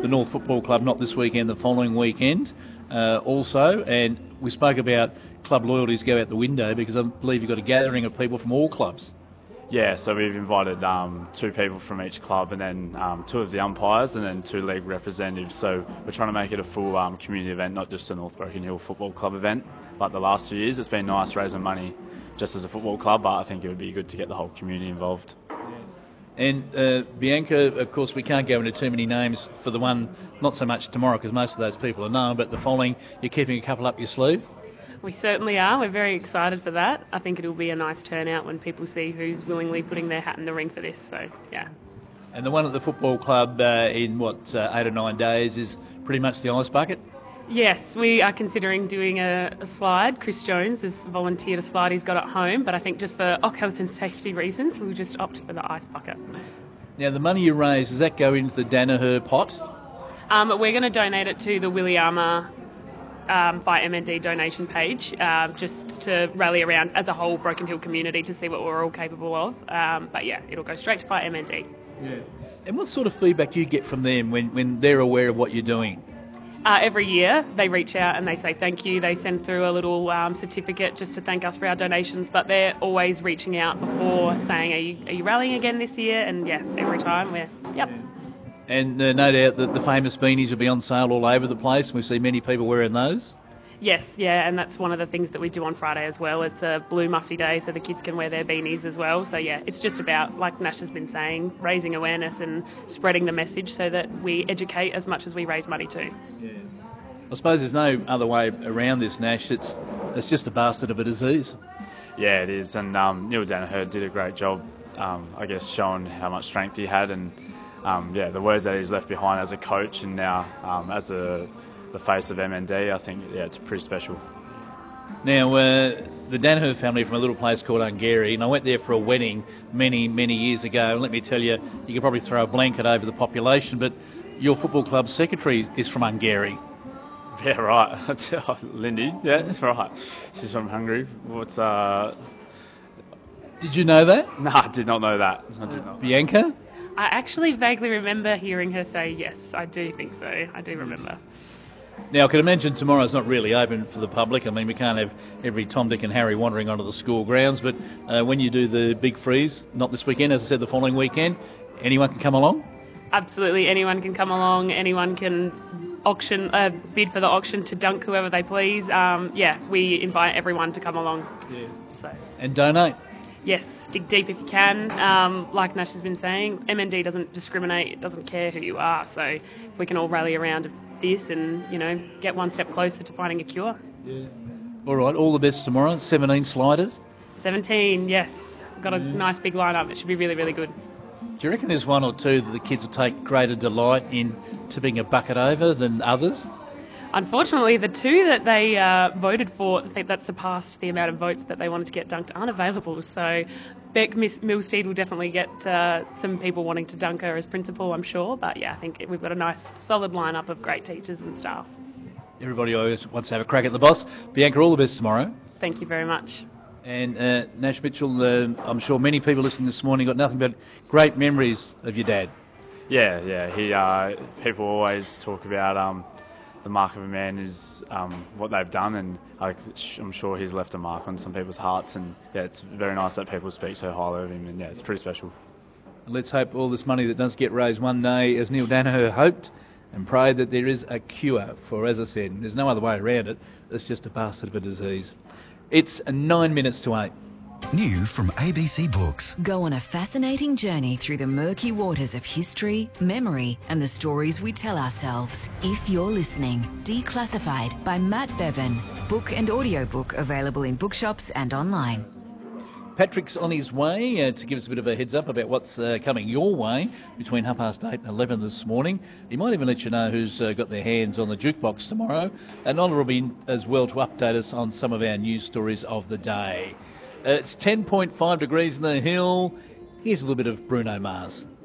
the North Football Club, not this weekend, the following weekend also. And we spoke about club loyalties go out the window because I believe you've got a gathering of people from all clubs. Yeah, so we've invited 2 people from each club and then 2 of the umpires and then 2 league representatives. So we're trying to make it a full community event, not just a North Broken Hill Football Club event. Like the last 2 years, it's been nice raising money just as a football club, but I think it would be good to get the whole community involved. And Bianca, of course, we can't go into too many names for the one, not so much tomorrow because most of those people are known, but the following, you're keeping a couple up your sleeve? We certainly are. We're very excited for that. I think it'll be a nice turnout when people see who's willingly putting their hat in the ring for this. So, yeah. And the one at the football club in, 8 or 9 days is pretty much the ice bucket? Yes, we are considering doing a slide. Chris Jones has volunteered a slide he's got at home, but I think just for health and safety reasons, we'll just opt for the ice bucket. Now, the money you raise, does that go into the Danaher pot? We're going to donate it to the Willie Armour Fight MND donation page, just to rally around as a whole Broken Hill community to see what we're all capable of. But yeah, it'll go straight to Fight MND. Yeah. And what sort of feedback do you get from them when they're aware of what you're doing? Every year they reach out and they say thank you. They send through a little certificate just to thank us for our donations, but they're always reaching out before saying, are you rallying again this year? And yeah, every time yep. Yeah. And no doubt that the famous beanies will be on sale all over the place. We see many people wearing those. Yes, yeah, and that's one of the things that we do on Friday as well. It's a blue mufti day so the kids can wear their beanies as well. So yeah, it's just about, like Nash has been saying, raising awareness and spreading the message so that we educate as much as we raise money too. Yeah. I suppose there's no other way around this, Nash. It's just a bastard of a disease. Yeah, it is, and Neil Danaher did a great job, I guess, showing how much strength he had and the words that he's left behind as a coach and now as the face of MND, I think, it's pretty special. Now, the Danaher family from a little place called Ungary, and I went there for a wedding many, many years ago, and let me tell you, you could probably throw a blanket over the population, but your football club secretary is from Ungary. Yeah, right. Lindy, yeah, right. She's from Hungary. Did you know that? No, I did not know that. I did not. Bianca? I actually vaguely remember hearing her say yes. I do think so. I do remember. Now, I can imagine tomorrow's not really open for the public. I mean, we can't have every Tom, Dick and Harry wandering onto the school grounds, but when you do the big freeze, not this weekend, as I said, the following weekend, anyone can come along? Absolutely, anyone can come along. Anyone can bid for the auction to dunk whoever they please. We invite everyone to come along. Yeah. So. And donate? Yes, dig deep if you can. Like Nash has been saying, MND doesn't discriminate, it doesn't care who you are. So if we can all rally around this and, get one step closer to finding a cure. Yeah. All right, all the best tomorrow. 17 sliders? 17, yes. Got a nice big lineup. It should be really, really good. Do you reckon there's one or two that the kids will take greater delight in tipping a bucket over than others? Unfortunately, the 2 that they voted for, I think that surpassed the amount of votes that they wanted to get dunked, aren't available. So Beck Millsteed will definitely get some people wanting to dunk her as principal, I'm sure. But yeah, I think we've got a nice, solid lineup of great teachers and staff. Everybody always wants to have a crack at the boss. Bianca, all the best tomorrow. Thank you very much. And Nash Mitchell, I'm sure many people listening this morning got nothing but great memories of your dad. Yeah. People always talk about the mark of a man is what they've done, and I'm sure he's left a mark on some people's hearts. And yeah, it's very nice that people speak so highly of him, and yeah, it's pretty special. Let's hope all this money that does get raised one day, as Neil Danaher hoped, and pray that there is a cure for, as I said, there's no other way around it. It's just a bastard of a disease. It's 9 minutes to 8. New from ABC Books. Go on a fascinating journey through the murky waters of history, memory, and the stories we tell ourselves. If You're Listening, Declassified by Matt Bevan. Book and audiobook available in bookshops and online. Patrick's on his way to give us a bit of a heads up about what's coming your way between 8:30 and 11 this morning. He might even let you know who's got their hands on the jukebox tomorrow. And Honor will be as well to update us on some of our news stories of the day. It's 10.5 degrees in the hill. Here's a little bit of Bruno Mars.